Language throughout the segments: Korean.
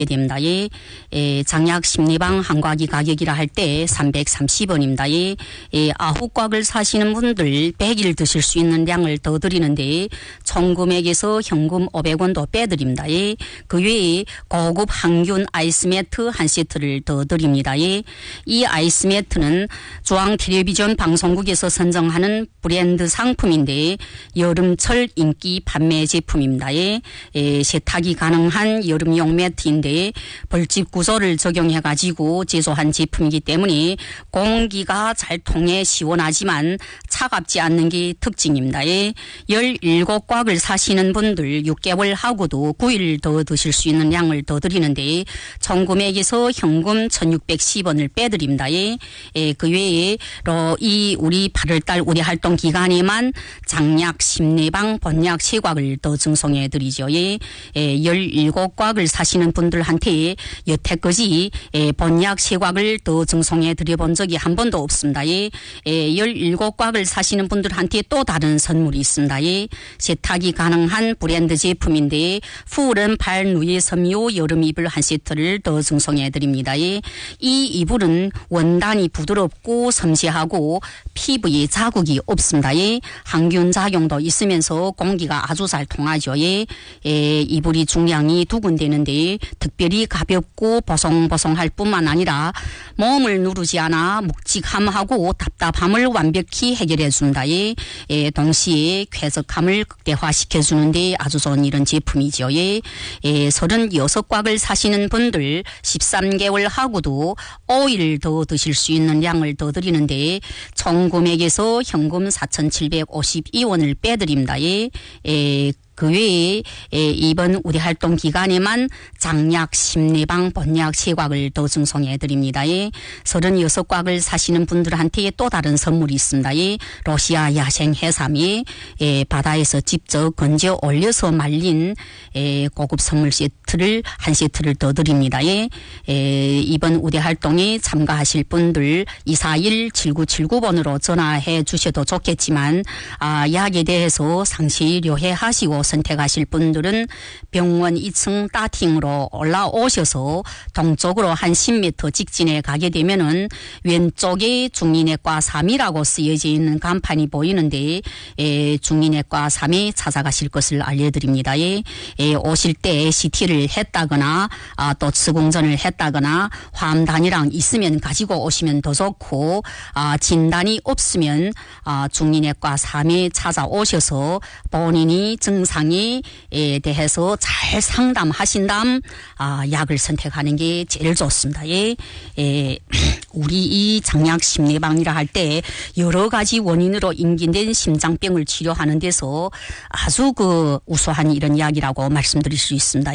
됩니다. 장약 심리방 한 곽이 가격이라 할 때 330원입니다. 9곽을 사시는 분들 100일 드실 수 있는 양을 더 드리는데 총 금액에서 현금 500원도 빼드립니다. 그 외에 고급 항균 아이스매트 한 세트를 더 드립니다. 이 아이스매트는 중앙 텔레비전 방송국에서 선정하는 브랜드 상품인데 여름철 인기 판매 제품입니다. 세탁이 가능한 여름용 매트인데 벌집 구조를 적용해가지고 제조한 제품이기 때문에 공기가 잘 통해 시원하지만 차갑지 않는 게 특징입니다. 17곽을 사시는 분들 6개월 하고도 9일 더 드실 수 있는 양을 더 드리는데 총 금액에서 현금 1,610원을 빼드립니다. 그 외에 이 우리 8월달 우리 활동 기간에만 장약 심내방 본약 3곽을 더 증송해 드리죠. 17곽을 사시는 분들한테 여태까지 본약 3곽을 더 증송해 드려본 적이 한 번도 없습니다. 17곽을 사시는 분들한테 또 다른 선물이 있습니다. 세탁이 가능한 브랜드 제품인데 푸른 발 누에 섬유 여름 이불 한 세트를 더 증송해 드립니다. 이 이불은 원단이 부드럽고 섬세하고 피부에 자국이 없습니다. 항균 작용도 있으면서 공기가 아주 잘 통하죠. 이불이 중량이 2군 되는데 특별히 가볍고 보송보송할 뿐만 아니라 몸을 누르지 않아 묵직함하고 답답함을 완벽히 해결해 준다. 동시에 쾌적함을 극대화시켜 주는데 아주 좋은 이런 제품이죠. 36곽을 사시는 분들 13개월 하고도 5일 더 드실 수 있는 양을 더 드리는데 총 금액에서 현금 4,752원을 빼드립니다. 그 외에 이번 우리 활동 기간에만 장약 심내방 본약 3곽을 더 증송해 드립니다. 36곽을 사시는 분들한테 또 다른 선물이 있습니다. 러시아 야생 해삼이 바다에서 직접 건져 올려서 말린 고급 선물 세트를 한 세트를 더 드립니다. 이번 우리 활동에 참가하실 분들 241-7979번으로 전화해 주셔도 좋겠지만 약에 대해서 상시 료해하시고 선택하실 분들은 병원 2층 따팅으로 올라오셔서 동쪽으로 한 10m 직진에 가게 되면은 왼쪽에 중이내과 3이라고 쓰여져 있는 간판이 보이는데 중이내과 3에 찾아가실 것을 알려드립니다. 오실 때 CT를 했다거나 또 측응전을 했다거나 화암단이랑 있으면 가지고 오시면 더 좋고 진단이 없으면 중이내과 3에 찾아오셔서 본인이 증상에 대해서 잘 상담하신 다음 약을 선택하는 게 제일 좋습니다. 우리 이 장약 심내방이라 할 때 여러 가지 원인으로 인긴된 심장병을 치료하는 데서 아주 우수한 이런 약이라고 말씀드릴 수 있습니다.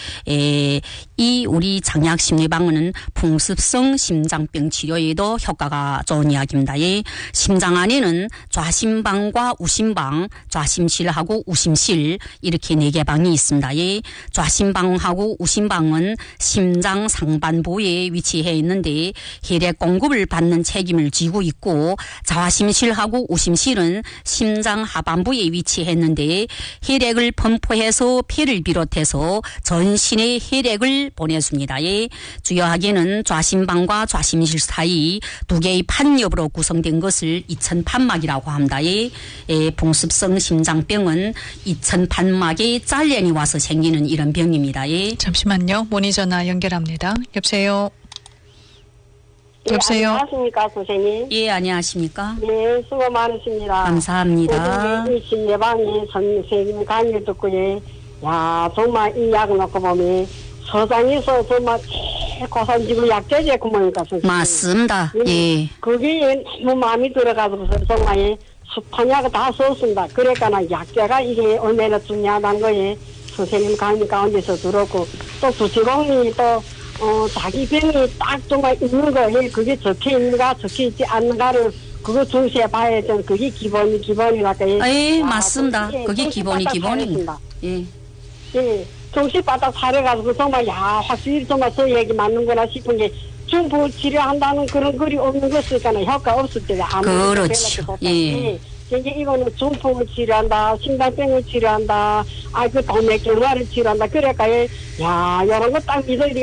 이 우리 장약 심내방은 풍습성 심장병 치료에도 효과가 좋은 약입니다. 심장 안에는 좌심방과 우심방, 좌심실하고 우심실 이렇게 4개 방이 있습니다. 좌심방하고 우심방은 심장 상반부에 위치해 있는데 혈액 공급을 받는 책임을 지고 있고 좌심실하고 우심실은 심장 하반부에 위치했는데 혈액을 분포해서 폐를 비롯해서 전신에 혈액을 보내줍니다. 주요하게는 좌심방과 좌심실 사이 2개의 판엽으로 구성된 것을 이천판막이라고 합니다. 풍습성 심장병은 이천판막에 잘려니 와서 생기는 이런 병입니다. 잠시만요. 모니 전화 연결합니다. 여보세요. 여보세요. 안녕하십니까, 선생님. 예, 안녕하십니까. 네, 수고 많으십니다. 감사합니다. 이 심내방이 선생님 강의 듣고, 야, 정말 이 약을 놓고 보면 서장에서 정말 최고산지구 약제제 구멍이니까, 선생님. 맞습니다. 예. 그게 너무 마음이 들어가지고 정말 습한약을 다 썼습니다. 그러니까 약제가 이게 얼마나 중요하다는 거에 선생님 강의 가운데서 들었고, 또 주치공이 또 자기 병이 딱 정말 있는 거에 그게 적혀 있는가 적혀 있지 않는가를 그거 중시해 봐야 좀 그게 기본이랄까. 예, 맞습니다. 그게 기본입니다. 예. 예. 정신바닥 사려가지고 정말 확실히 정말 저 얘기 맞는구나 싶은 게 중부 치료한다는 그런 글이 없는 것이니까 효과 없을 때 아무리 그렇죠. 예. 이게 이거는 중풍을 치료한다, 심장병을 치료한다, 그 동맥경화를 치료한다. 그러니까 야 이런 거 딱 믿어